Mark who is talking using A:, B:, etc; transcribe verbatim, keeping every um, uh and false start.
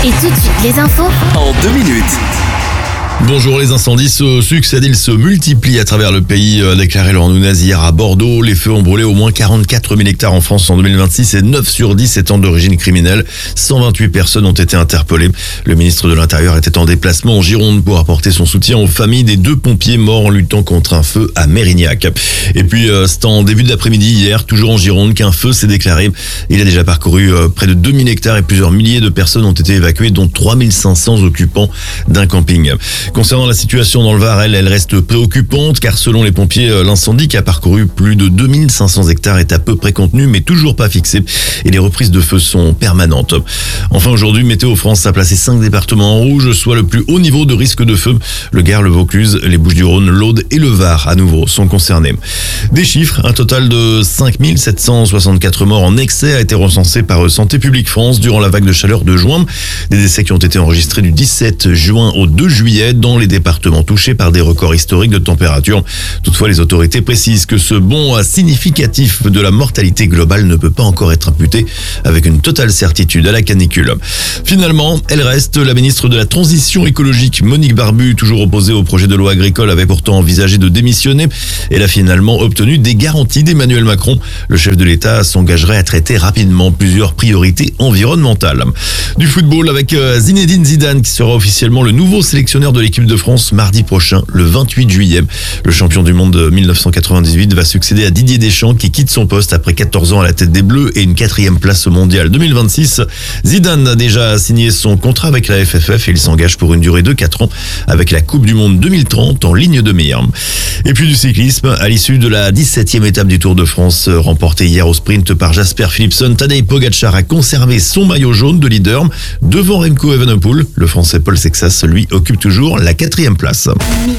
A: Et tout de suite, les infos
B: en deux minutes.
C: Bonjour, les incendies se succèdent, ils se multiplient à travers le pays, a déclaré Laurent Nunez hier à Bordeaux. Les feux ont brûlé au moins quarante-quatre mille hectares en France en deux mille vingt-six et neuf sur dix étant d'origine criminelle. cent vingt-huit personnes ont été interpellées. Le ministre de l'Intérieur était en déplacement en Gironde pour apporter son soutien aux familles des deux pompiers morts en luttant contre un feu à Mérignac. Et puis, euh, c'est en début d'après-midi hier, toujours en Gironde, qu'un feu s'est déclaré. Il a déjà parcouru euh, près de deux mille hectares et plusieurs milliers de personnes ont été évacuées, dont trois mille cinq cents occupants d'un camping. Concernant la situation dans le Var, elle, elle reste préoccupante car selon les pompiers, l'incendie qui a parcouru plus de deux mille cinq cents hectares est à peu près contenu mais toujours pas fixé et les reprises de feu sont permanentes. Enfin aujourd'hui, Météo France a placé cinq départements en rouge, soit le plus haut niveau de risque de feu. Le Gard, le Vaucluse, les Bouches-du-Rhône, l'Aude et le Var à nouveau sont concernés. Des chiffres, un total de cinq mille sept cent soixante-quatre morts en excès a été recensé par Santé publique France durant la vague de chaleur de juin. Des décès qui ont été enregistrés du dix-sept juin au deux juillet dans les départements touchés par des records historiques de température. Toutefois, les autorités précisent que ce bond significatif de la mortalité globale ne peut pas encore être imputé avec une totale certitude à la canicule. Finalement, elle reste la ministre de la Transition écologique, Monique Barbu, toujours opposée au projet de loi agricole, avait pourtant envisagé de démissionner. Elle a finalement obtenu des garanties d'Emmanuel Macron. Le chef de l'État s'engagerait à traiter rapidement plusieurs priorités environnementales. Du football avec Zinedine Zidane qui sera officiellement le nouveau sélectionneur de l'équipe de France mardi prochain, le vingt-huit juillet. Le champion du monde de mille neuf cent quatre-vingt-dix-huit va succéder à Didier Deschamps qui quitte son poste après quatorze ans à la tête des Bleus et une quatrième place au mondial deux mille vingt-six. Zidane a déjà signé son contrat avec la F F F et il s'engage pour une durée de quatre ans avec la Coupe du Monde deux mille trente en ligne de mire. Et puis du cyclisme, à l'issue de la dix-septième étape du Tour de France remportée hier au sprint par Jasper Philipsen, Tadej Pogacar a conservé son maillot jaune de leader devant Remco Evenepoel. Le Français Paul Sexas, lui, occupe toujours la quatrième place.